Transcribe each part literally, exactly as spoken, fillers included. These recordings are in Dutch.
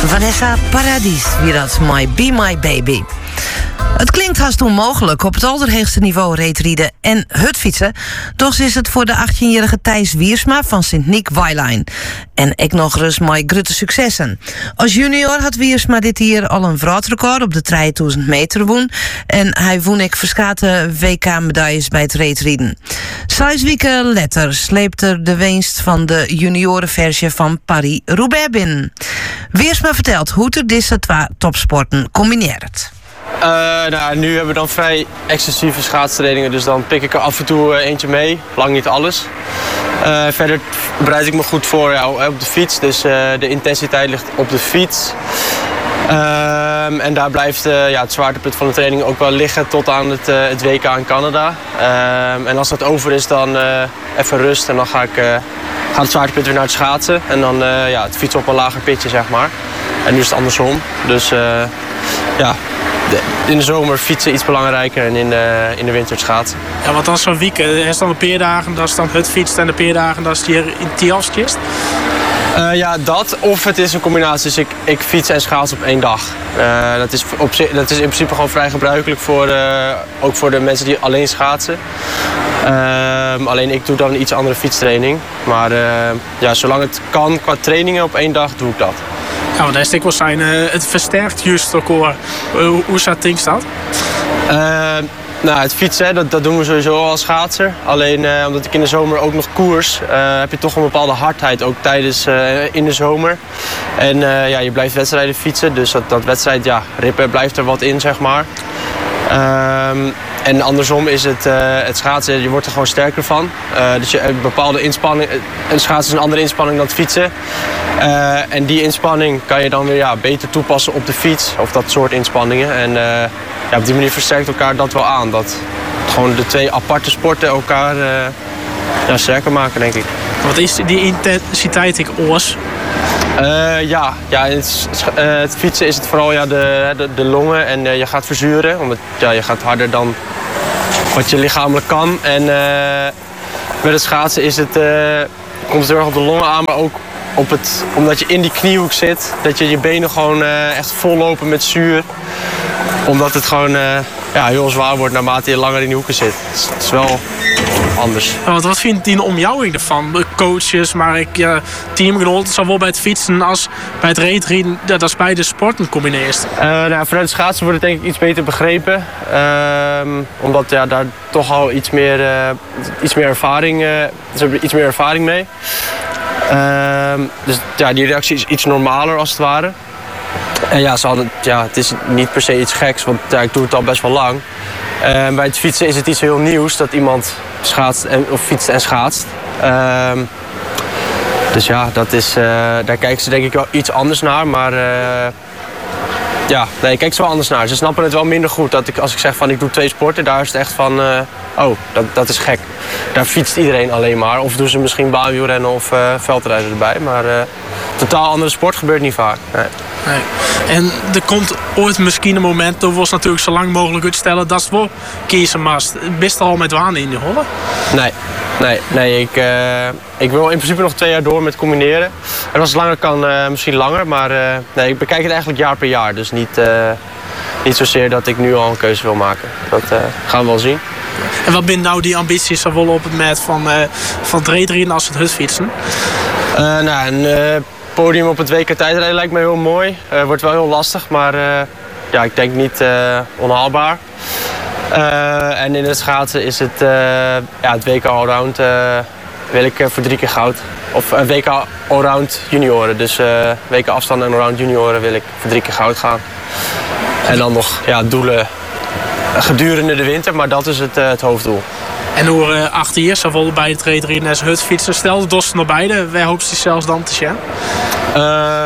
Vanessa Paradis, wie dat My Be My Baby. Het klinkt haast onmogelijk op het allerhoogste niveau reetrieden en hutfietsen. Toch is het voor de achttienjarige Thijs Wiersma van Sint-Niek Weilein. En ik nog eens mooi grote successen. Als junior had Wiersma dit jaar al een vrouwtrecord op de drieduizend meter woen. En hij woon ik verschate W K-medailles bij het reetrieden. Zes weken later sleept er de winst van de juniorenversie van Paris-Roubaix binnen. Wiersma vertelt hoe er deze twee topsporten combineert. Uh, nou, nu hebben we dan vrij excessieve schaatstrainingen, dus dan pik ik er af en toe uh, eentje mee. Lang niet alles. Uh, verder bereid ik me goed voor ja, op de fiets, dus uh, de intensiteit ligt op de fiets. Uh, en daar blijft uh, ja, het zwaartepunt van de training ook wel liggen tot aan het, uh, het W K in Canada. Uh, en als dat over is, dan uh, even rust en dan ga ik, uh, gaat het zwaartepunt weer naar het schaatsen. En dan uh, ja, het fietsen op een lager pitje, zeg maar. En nu is het andersom. Dus uh, ja... in de zomer fietsen iets belangrijker en in de, in de winter schaatsen. Ja, want dan zo'n week, er is dan de peerdagen, dat is dan het fietsen en de peerdagen, dat is hier in Tiafstjes. Uh, ja, dat of het is een combinatie. Dus ik, ik fiets en schaats op één dag. Uh, dat, is op, dat is in principe gewoon vrij gebruikelijk voor, uh, ook voor de mensen die alleen schaatsen. Uh, alleen ik doe dan een iets andere fietstraining. Maar uh, ja, zolang het kan qua trainingen op één dag, doe ik dat. Ja, want daar wel zijn, uh, het versterkt juist record. Uh, hoe staat Tink dat? Uh, nou, het fietsen, dat, dat doen we sowieso al als schaatser. Alleen uh, omdat ik in de zomer ook nog koers, uh, heb je toch een bepaalde hardheid ook tijdens uh, in de zomer. En uh, ja, je blijft wedstrijden fietsen, dus dat, dat wedstrijd, ja, rippen blijft er wat in, zeg maar. Um, en andersom is het, uh, het schaatsen, je wordt er gewoon sterker van. Uh, dus je een bepaalde inspanning, een schaatsen is een andere inspanning dan het fietsen. Uh, en die inspanning kan je dan weer ja, beter toepassen op de fiets, of dat soort inspanningen. En uh, ja, op die manier versterkt elkaar dat wel aan. Dat gewoon de twee aparte sporten elkaar uh, ja, sterker maken, denk ik. Wat is die intensiteit ik oors? Uh, ja, ja het, uh, het fietsen is het vooral ja, de, de, de longen en uh, je gaat verzuren. Omdat ja, je gaat harder dan wat je lichamelijk kan. En uh, met het schaatsen is het, uh, komt het heel erg op de longen aan, maar ook op het, omdat je in die kniehoek zit. Dat je je benen gewoon uh, echt vol lopen met zuur. Omdat het gewoon uh, ja, heel zwaar wordt naarmate je langer in die hoeken zit. Het, het is wel anders. Ja, want wat vindt die omjouwing ervan? Coaches, maar ik, ja, teamgenoten, zowel bij het fietsen als bij het reetrieden, dat is beide sporten combineert. Uh, nou, vanuit het schaatsen wordt het denk ik iets beter begrepen. Uh, omdat ja, daar toch al iets meer, uh, iets meer ervaring, uh, ze hebben iets meer ervaring mee. Uh, dus ja, die reactie is iets normaler als het ware. En ja, ze hadden, ja, het is niet per se iets geks, want ja, ik doe het al best wel lang. Uh, bij het fietsen is het iets heel nieuws dat iemand schaatst en, of fietst en schaatst. Uh, dus ja, dat is, uh, daar kijken ze denk ik wel iets anders naar. Maar uh, ja, nee, ik kijk ze wel anders naar. Ze snappen het wel minder goed. Dat ik, als ik zeg van ik doe twee sporten, daar is het echt van, uh, oh, dat, dat is gek. Daar fietst iedereen alleen maar. Of doen ze misschien baanwielrennen of uh, veldrijden erbij. Maar uh, totaal andere sport gebeurt niet vaak. Nee. Nee. En er komt ooit misschien een moment, dat was natuurlijk zo lang mogelijk uitstellen, dat is wel kiezen mast. Bist er al met waan in je hollen? Nee, nee, nee. Ik, uh, ik wil in principe nog twee jaar door met combineren. En als het langer kan, uh, misschien langer. Maar uh, nee, ik bekijk het eigenlijk jaar per jaar. Dus niet, uh, niet zozeer dat ik nu al een keuze wil maken. Dat uh, gaan we wel zien. En wat zijn nou die ambities zowel op het met van, uh, van het reetrieden als het hutfietsen? Uh, nou, een uh, podium op het W K tijdrijden lijkt me heel mooi. Uh, wordt wel heel lastig, maar uh, ja, ik denk niet uh, onhaalbaar. Uh, en in het schaatsen is het, uh, ja, het W K Allround uh, wil ik uh, voor drie keer goud. Of uh, W K Allround junioren, dus uh, W K afstand en Allround junioren wil ik voor drie keer goud gaan. En dan nog ja, doelen gedurende de winter, maar dat is het, uh, het hoofddoel. En hoe uh, acht jaar, zowel bij het reetrieden als het fietsen, stel de dosten naar beide, wij hopen ze zelfs dan te zien? Uh,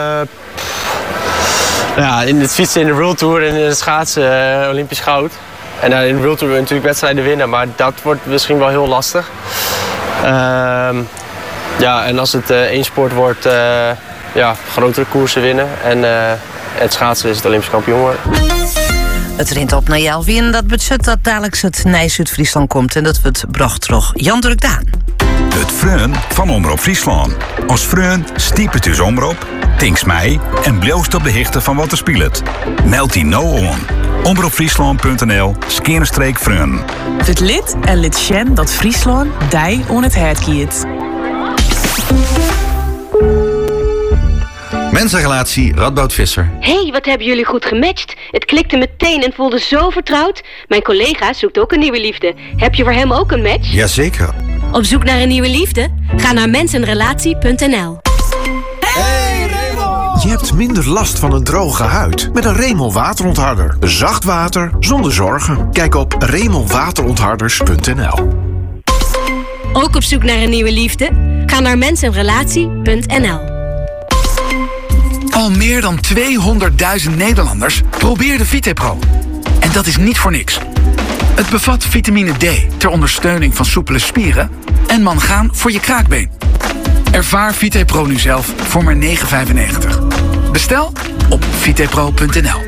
ja, in het fietsen in de World Tour en in het schaatsen uh, Olympisch goud. En uh, in de World Tour wil je natuurlijk wedstrijden winnen, maar dat wordt misschien wel heel lastig. Uh, ja, en als het uh, één sport wordt, uh, ja, grotere koersen winnen. En uh, het schaatsen is het Olympisch kampioen worden. Het rint op naar Jelvie en dat budget dat dadelijk het naar Zuid-Friesland komt. En dat wordt bracht terug Jan Druk Daan. Het Freun van Omroep Friesland. Als Freun stiep het dus Omroep, tinks mij en bloost op de hichte van wat er speelt. Meld die nou on. omroepfriesland punt n l skerenstreek Freun. Het lid en lid Sjen dat Friesland dij on het hert kiet. Mensenrelatie Radboud Visser. Hey, wat hebben jullie goed gematcht? Het klikte meteen en voelde zo vertrouwd. Mijn collega zoekt ook een nieuwe liefde. Heb je voor hem ook een match? Jazeker. Op zoek naar een nieuwe liefde? Ga naar mensenrelatie punt n l. Je hebt minder last van een droge huid met een Remel waterontharder. Zacht water zonder zorgen. Kijk op remel waterontharders punt n l. Ook op zoek naar een nieuwe liefde? Ga naar mensenrelatie punt n l. Al meer dan tweehonderdduizend Nederlanders probeerden VitePro. En dat is niet voor niks. Het bevat vitamine D ter ondersteuning van soepele spieren en mangaan voor je kraakbeen. Ervaar VitePro nu zelf voor maar negen vijfennegentig. Bestel op vitepro punt n l.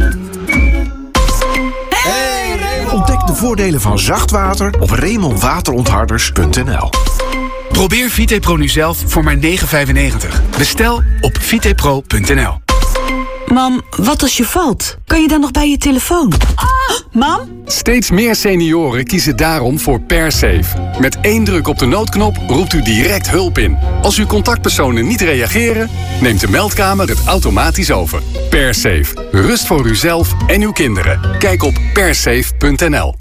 Ontdek de voordelen van zacht water op remel waterontharders punt n l. Probeer VitePro nu zelf voor maar negen vijfennegentig. Bestel op vitepro punt n l. Mam, wat als je valt? Kan je dan nog bij je telefoon? Ah, mam? Steeds meer senioren kiezen daarom voor PerSafe. Met één druk op de noodknop roept u direct hulp in. Als uw contactpersonen niet reageren, neemt de meldkamer het automatisch over. PerSafe. Rust voor uzelf en uw kinderen. Kijk op persafe punt n l.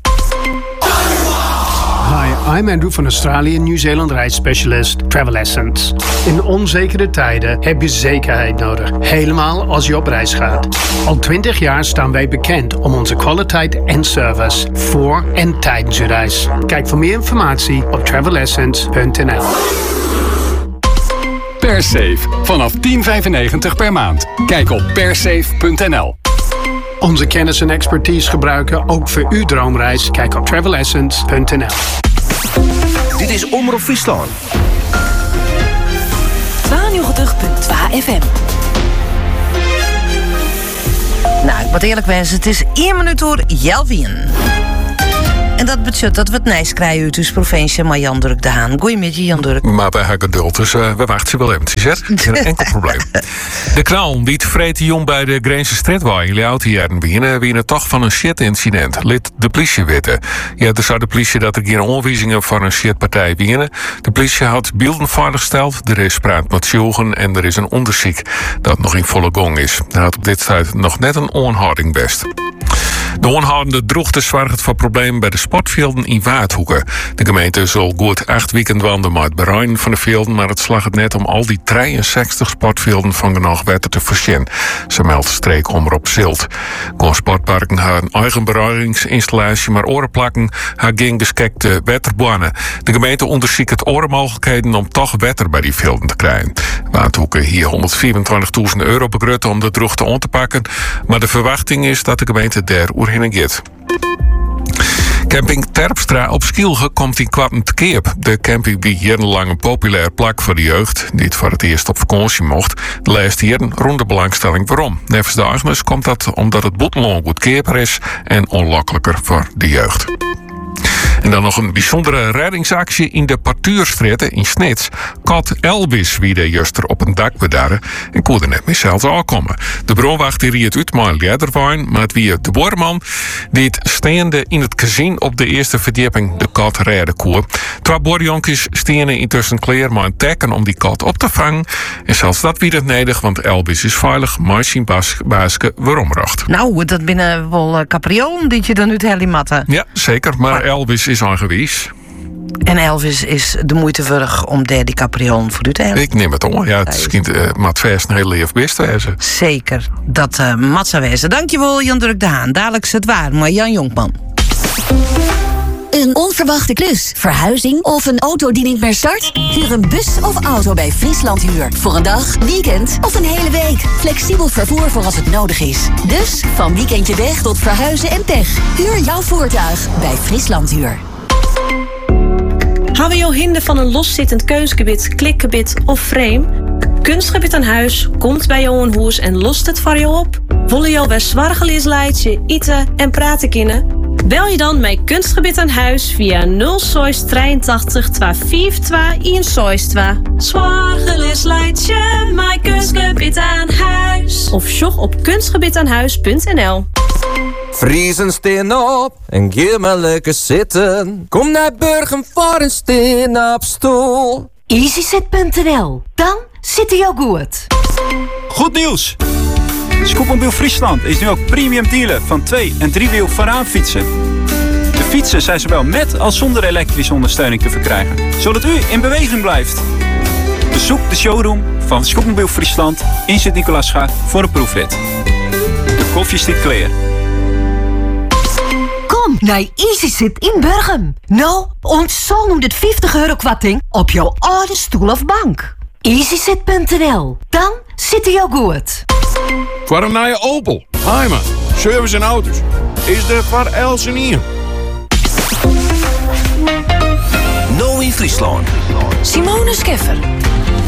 Hi, I'm Andrew van Australië, Nieuw-Zeeland reisspecialist Travel Essence. In onzekere tijden heb je zekerheid nodig, helemaal als je op reis gaat. Al twintig jaar staan wij bekend om onze kwaliteit en service voor en tijdens je reis. Kijk voor meer informatie op travel essence punt n l. PerSafe, vanaf tien vijfennegentig per maand. Kijk op persafe punt n l. Onze kennis en expertise gebruiken ook voor uw droomreis. Kijk op travel essence punt n l. Dit is Omroep Friesland. tweeënnegentig komma twee F M. Nou, ik moet eerlijk wezen, het is één minuut door Jelvien. En dat betekent dat we het nijs krijgen uit uw provincie, maar Jan Durk de Haan. Goeiemiddag, Jan Durk. Maar wij hebben geduld, dus uh, we wachten wel eventjes, hè? Geen enkel probleem. De knal die het vrede jong bij de Grense Stretwaai in de oudjaren beginnen, wie het toch van een shit-incident liet de politie weten. Ja, dus zou de politie dat er geen aanwijzingen van een shitpartij beginnen. De politie had beelden veiliggesteld, er is praat met zogen en er is een onderzoek dat nog in volle gang is. Hij had op dit tijd nog net een aanhouding best. De aanhoudende droegte zorgt voor problemen bij de sportvelden in Waardhoeken. De gemeente zal goed acht weekendwanden met het bereiden van de velden, maar het slag het net om al die drieënzestig sportvelden van genoeg wetten te voorzien. Ze meldt streek Omroep Zilt. Kon sportparken haar een eigen bereiringsinstallatie, maar orenplakken haar geen geschikte wetterbanen. De gemeente onderzoekt het orenmogelijkheden om toch wetter bij die velden te krijgen. Waardhoeken hier honderdvierentwintigduizend euro begrut om de droogte aan te pakken, maar de verwachting is dat de gemeente daar oerheen gaat. Camping Terpstra op Skielge komt in kwatten te keer. De camping biedt jarenlang een populair plak voor de jeugd, die het voor het eerst op vakantie mocht. De laatste jaren rond de belangstelling waarom. Nevens de eigenaars komt dat omdat het boetenloon goedkoper is en onlokkelijker voor de jeugd. En dan nog een bijzondere reddingsactie in de Partuurstraat in Snits. Kat Elvis wie de juster op een dak bedaren en kon er net meer zelfs aankomen. De bronwachter riet het uit maar een lederwijn, maar het wie de boorman die het steende in het casino op de eerste verdieping de kat redden koer. Twee boorjonkjes stenen intussen kleer maar een tekken om die kat op te vangen. En zelfs dat wie het nodig, want Elvis is veilig, maar zijn baasje weerombracht. Nou, dat binnen wel uh, capriolen die je dan uit heli matten. Ja, zeker, maar, maar Elvis is aangewezen. En Elvis is de moeite waard om daar die capriolen voor u te hebben. Ik neem het om. Ja, het kind uh, Maat Vest een heel leef best wezen. Zeker, dat uh, mat zou wezen. Dankjewel, Jan Durk de Haan. Dadelijk is het waar, maar Jan Jonkman. Een onverwachte klus, verhuizing of een auto die niet meer start? Huur een bus of auto bij Friesland Huur. Voor een dag, weekend of een hele week. Flexibel vervoer voor als het nodig is. Dus van weekendje weg tot verhuizen en pech. Huur jouw voertuig bij Friesland Huur. Hebben we jou hinder van een loszittend keusgebied, klikgebied of frame? Kunstgebied aan huis komt bij jou een huis en lost het voor jou op. Willen jou weer zwargelies leidje, eten en praten kunnen? Bel je dan mijn kunstgebied aan huis via nul zes drieëntachtig tweehonderdvijfentwintig eenenzestig. Zorgeloos leidt je mijn kunstgebied aan huis. Of sjog op kunstgebiedaanhuis punt n l. Vriezen steen op en geef maar lekker zitten. Kom naar Burgum voor een steen op stoel. easysit punt n l. Dan zit hij ook goed. Goed nieuws! Scootmobiel Friesland is nu ook premium dealer van twee- en driewiel voorraanfietsen. De fietsen zijn zowel met als zonder elektrische ondersteuning te verkrijgen, zodat u in beweging blijft. Bezoek de showroom van Scootmobiel Friesland in Sint-Nicolaasga voor een proefrit. De koffie stikt clear. Kom naar easysit in Burgum. Nou, ontzol honderdvijftig euro kwarting op jouw oude stoel of bank. easysit punt n l. Dan zit hij ook goed. Voor een nieuwe Opel, Heimer, service en auto's. Is er voor Elsenier. No in Friesland. Simone Scheffer.